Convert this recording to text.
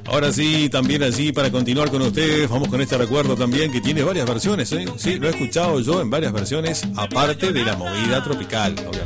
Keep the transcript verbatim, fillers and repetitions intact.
Ahora sí, también allí para continuar con ustedes, vamos con este recuerdo también que tiene varias versiones, ¿eh? Sí, lo he escuchado yo en varias versiones, aparte de la movida tropical, obviamente.